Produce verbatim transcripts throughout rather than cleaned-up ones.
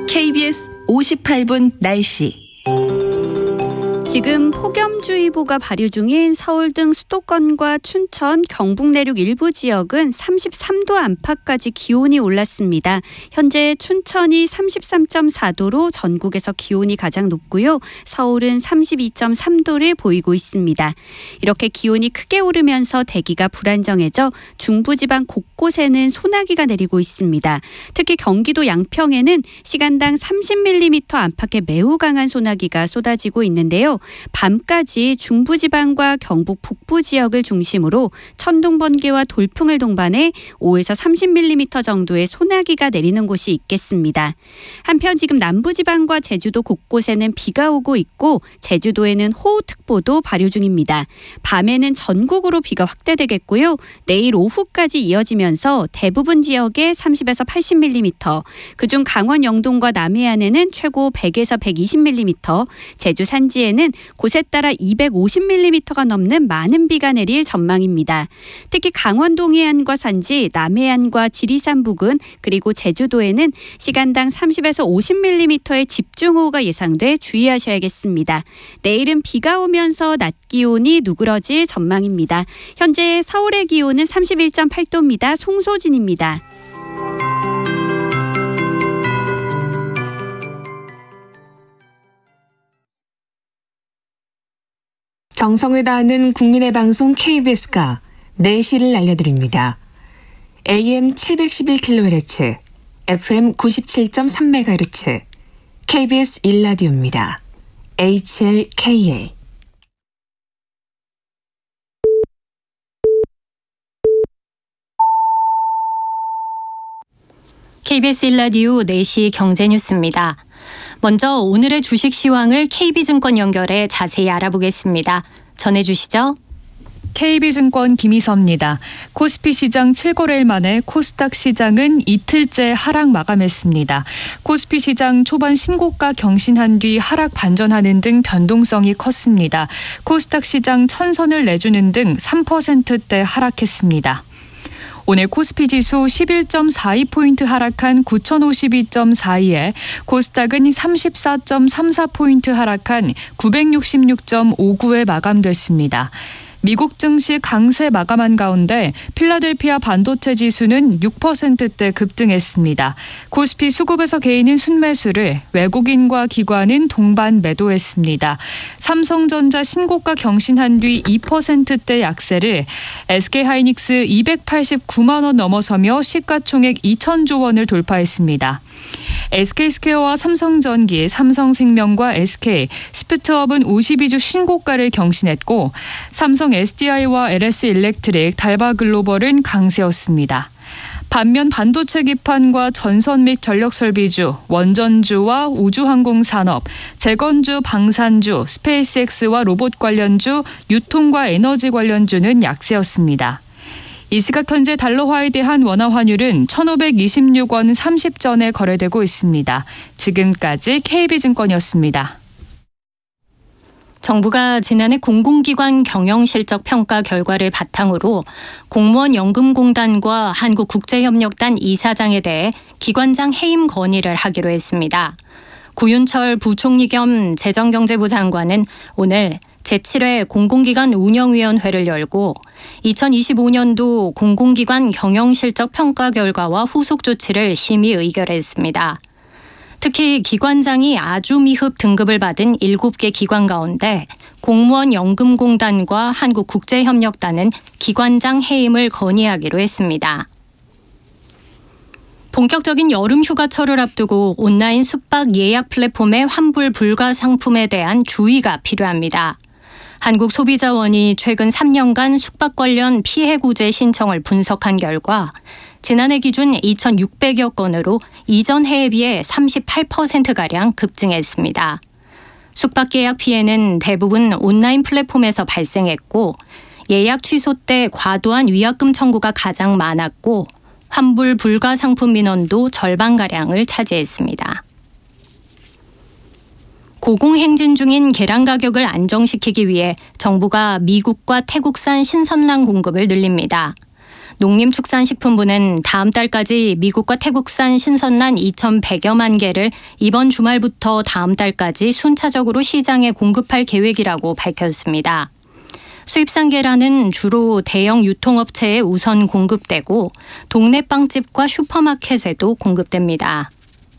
케이비에스 오십팔 분 날씨. 지금 폭염주의보가 발효 중인 서울 등 수도권과 춘천, 경북 내륙 일부 지역은 삼십삼 도 안팎까지 기온이 올랐습니다. 현재 춘천이 삼십삼 점 사 도로 전국에서 기온이 가장 높고요. 서울은 삼십이 점 삼 도를 보이고 있습니다. 이렇게 기온이 크게 오르면서 대기가 불안정해져 중부지방 곳곳에는 소나기가 내리고 있습니다. 특히 경기도 양평에는 시간당 삼십 밀리미터 안팎의 매우 강한 소나기가 쏟아지고 있는데요. 밤까지 중부지방과 경북 북부 지역을 중심으로 천둥, 번개와 돌풍을 동반해 오에서 삼십 밀리미터 정도의 소나기가 내리는 곳이 있겠습니다. 한편 지금 남부지방과 제주도 곳곳에는 비가 오고 있고 제주도에는 호우특보도 발효 중입니다. 밤에는 전국으로 비가 확대되겠고요. 내일 오후까지 이어지면서 대부분 지역에 삼십에서 팔십 밀리미터, 그중 강원 영동과 남해안에는 최고 백에서 백이십 밀리미터, 제주 산지에는 곳에 따라 이백오십 밀리미터가 넘는 많은 비가 내릴 전망입니다. 특히 강원 동해안과 산지, 남해안과 지리산 부근, 그리고 제주도에는 시간당 삼십에서 오십 밀리미터의 집중호우가 예상돼 주의하셔야겠습니다. 내일은 비가 오면서 낮 기온이 누그러질 전망입니다. 현재 서울의 기온은 삼십일 점 팔 도입니다. 송소진입니다. 정성을 다하는 국민의 방송 케이비에스가 내시를 알려드립니다. 에이엠 칠백십일 킬로헤르츠, 에프엠 구십칠 점 삼 메가헤르츠, 케이비에스 일 라디오입니다. 에이치엘케이에이. 케이비에스 일 라디오 네 시 경제뉴스입니다. 먼저 오늘의 주식 시황을 케이비증권 연결해 자세히 알아보겠습니다. 전해주시죠. 케이비증권 김희서입니다. 코스피 시장 칠 거래일 만에 코스닥 시장은 이틀째 하락 마감했습니다. 코스피 시장 초반 신고가 경신한 뒤 하락 반전하는 등 변동성이 컸습니다. 코스닥 시장 천선을 내주는 등 삼 퍼센트대 하락했습니다. 오늘 코스피 지수 십일 점 사이 포인트 하락한 구천오십이 점 사이에 코스닥은 삼십사 점 삼사 포인트 하락한 구백육십육 점 오구에 마감됐습니다. 미국 증시 강세 마감한 가운데 필라델피아 반도체 지수는 육 퍼센트대 급등했습니다. 코스피 수급에서 개인은 순매수를, 외국인과 기관은 동반 매도했습니다. 삼성전자 신고가 경신한 뒤 이 퍼센트대 약세를, 에스케이하이닉스 이백팔십구만 원 넘어서며 시가총액 이천조 원을 돌파했습니다. 에스케이스퀘어와 삼성전기, 삼성생명과 에스케이, 스프트업은 오십이 주 신고가를 경신했고 삼성 에스디아이와 엘에스일렉트릭, 달바글로벌은 강세였습니다. 반면 반도체 기판과 전선 및 전력설비주, 원전주와 우주항공산업, 재건주, 방산주, 스페이스X와 로봇 관련주, 유통과 에너지 관련주는 약세였습니다. 이 시각 현재 달러화에 대한 원화 환율은 천오백이십육 원 삼십 전에 거래되고 있습니다. 지금까지 케이비증권이었습니다. 정부가 지난해 공공기관 경영실적 평가 결과를 바탕으로 공무원 연금공단과 한국국제협력단 이사장에 대해 기관장 해임 건의를 하기로 했습니다. 구윤철 부총리 겸 재정경제부 장관은 오늘 제칠 회 공공기관 운영위원회를 열고 이천이십오 년도 공공기관 경영실적 평가 결과와 후속 조치를 심의 의결했습니다. 특히 기관장이 아주 미흡 등급을 받은 일곱 개 기관 가운데 공무원 연금공단과 한국국제협력단은 기관장 해임을 건의하기로 했습니다. 본격적인 여름 휴가철을 앞두고 온라인 숙박 예약 플랫폼의 환불 불가 상품에 대한 주의가 필요합니다. 한국소비자원이 최근 삼 년간 숙박 관련 피해 구제 신청을 분석한 결과 지난해 기준 이천육백여 건으로 이전 해에 비해 삼십팔 퍼센트가량 급증했습니다. 숙박 예약 피해는 대부분 온라인 플랫폼에서 발생했고 예약 취소 때 과도한 위약금 청구가 가장 많았고 환불 불가 상품 민원도 절반가량을 차지했습니다. 고공행진 중인 계란 가격을 안정시키기 위해 정부가 미국과 태국산 신선랑 공급을 늘립니다. 농림축산식품부는 다음 달까지 미국과 태국산 신선란 이천백여만 개를 이번 주말부터 다음 달까지 순차적으로 시장에 공급할 계획이라고 밝혔습니다. 수입산 계란은 주로 대형 유통업체에 우선 공급되고 동네 빵집과 슈퍼마켓에도 공급됩니다.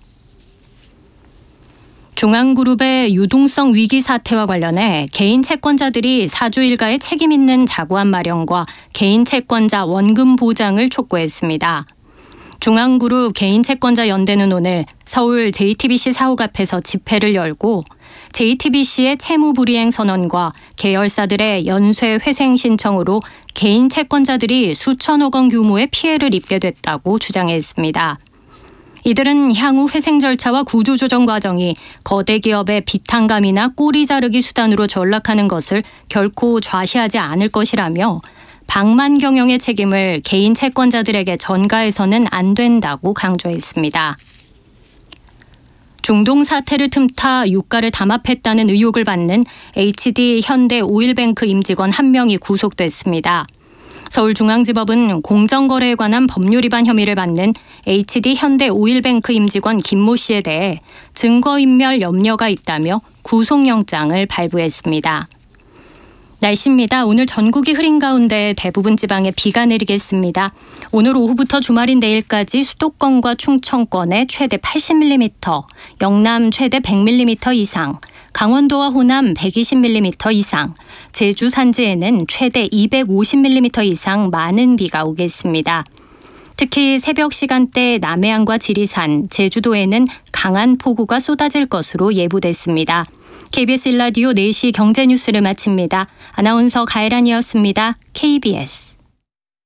중앙그룹의 유동성 위기 사태와 관련해 개인 채권자들이 사주 일가의 책임 있는 자구안 마련과 개인 채권자 원금 보장을 촉구했습니다. 중앙그룹 개인채권자 연대는 오늘 서울 제이티비씨 사옥 앞에서 집회를 열고 제이티비씨의 채무불이행 선언과 계열사들의 연쇄 회생 신청으로 개인 채권자들이 수천억 원 규모의 피해를 입게 됐다고 주장했습니다. 이들은 향후 회생 절차와 구조조정 과정이 거대 기업의 비탄감이나 꼬리 자르기 수단으로 전락하는 것을 결코 좌시하지 않을 것이라며 방만 경영의 책임을 개인 채권자들에게 전가해서는 안 된다고 강조했습니다. 중동 사태를 틈타 유가를 담합했다는 의혹을 받는 에이치디 현대 오일뱅크 임직원 한 명이 구속됐습니다. 서울중앙지법은 공정거래에 관한 법률 위반 혐의를 받는 에이치디 현대 오일뱅크 임직원 김모 씨에 대해 증거인멸 염려가 있다며 구속영장을 발부했습니다. 날씨입니다. 오늘 전국이 흐린 가운데 대부분 지방에 비가 내리겠습니다. 오늘 오후부터 주말인 내일까지 수도권과 충청권에 최대 팔십 밀리미터, 영남 최대 백 밀리미터 이상, 강원도와 호남 백이십 밀리미터 이상, 제주 산지에는 최대 이백오십 밀리미터 이상 많은 비가 오겠습니다. 특히 새벽 시간대 남해안과 지리산, 제주도에는 강한 폭우가 쏟아질 것으로 예보됐습니다. 케이비에스 일 라디오 네 시 경제뉴스를 마칩니다. 아나운서 가혜란이었습니다. 케이비에스